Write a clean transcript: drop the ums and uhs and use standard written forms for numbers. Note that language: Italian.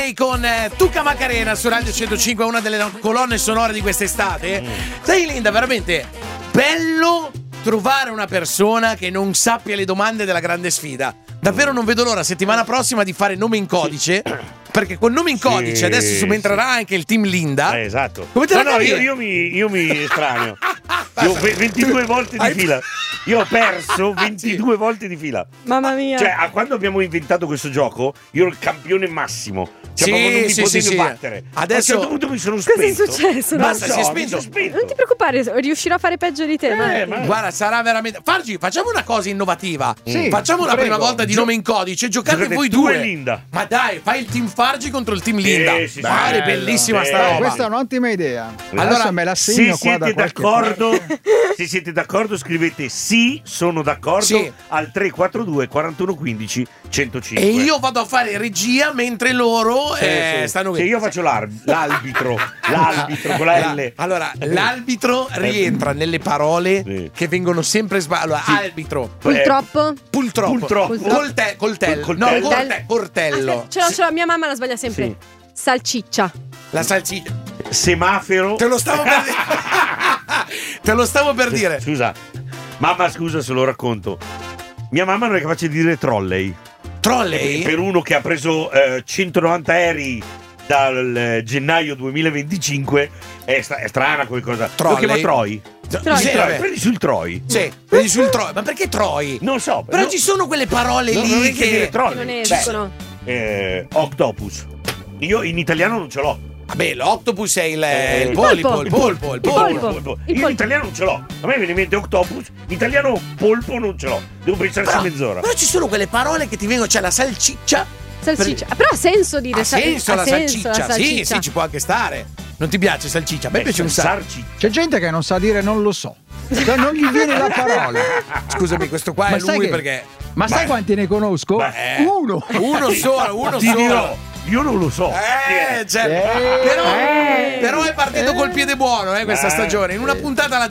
con Tuca Macarena su Radio 105, una delle colonne sonore di quest'estate. Sai, Linda, veramente bello trovare una persona che non sappia le domande della grande sfida. Davvero non vedo l'ora settimana prossima di fare nome in codice, perché con nome in codice adesso subentrerà anche il team Linda. Esatto. Come te la io mi estraneo. Io 22 volte di fila. Io ho perso 22 volte di fila. Mamma mia. Cioè, quando abbiamo inventato questo gioco, io ero il campione massimo. Cioè, proprio non mi potevi battere. Adesso a un certo punto mi sono spento. Cosa è successo? Basta, Non si è so, spento. mi sono spento. Non ti preoccupare, riuscirò a fare peggio di te. Ma- Guarda, sarà veramente. Fargi, facciamo una cosa innovativa. Sì, Facciamo la prego. prima volta di nome in codice. Giocate Giocate voi tu due. e Linda. Ma dai, fai il team Fargi contro il team Linda. sì, Guarda, è bello, bellissima sta bello. roba. Questa è un'ottima idea. Allora, Adesso me la Se segno qua da siete qualche d'accordo, parte. se siete d'accordo, scrivete sì, sono d'accordo Sì. al 342 41 15 105. E io vado a fare regia mentre loro Sì. stanno Sì, io faccio l'arbitro con la L. Allora, l'arbitro rientra nelle parole che vengono sempre sbagliate. Allora, arbitro. Purtroppo. Purtroppo. Coltello. No, portello. Ce l'ho, mia mamma la sbaglia sempre. Sì. Salciccia. La salsiccia. Semaforo. Te lo stavo per dire. Te lo stavo per dire. Scusa, mamma, scusa se lo racconto. Mia mamma non è capace di dire trolley. Trolley? Per uno che ha preso 190 aerei dal gennaio 2025 è strana come cosa. Lo chiama Troy. Sì, vabbè. Prendi sul Troy. Sì, prendi sul Troy. Ma perché Troy? Non so. Però ci sono quelle parole non lì è che dire che. trolley. Non Beh, escono. Octopus. Io in italiano non ce l'ho. Vabbè, l'octopus è il Il polipo. polpo. Il polpo. Il polpo. Io Il in polpo. italiano non ce l'ho. A me viene in mente octopus. In italiano polpo non ce l'ho. Devo pensarci mezz'ora. Però ci sono quelle parole che ti vengono. C'è la salsiccia. Salsiccia. Però ha senso dire Ha senso la salsiccia. Sì, salsiccia. sì, ci può anche stare. Non ti piace salsiccia? A me piace un sacco. C'è gente che non sa dire non lo so. Cioè, non gli viene la parola. Scusami, questo qua Ma è sai lui che- perché. Ma sai quanti ne conosco? Uno. Uno solo. Ti dirò, io non lo so. Però è partito col piede buono questa stagione. In una puntata l'ha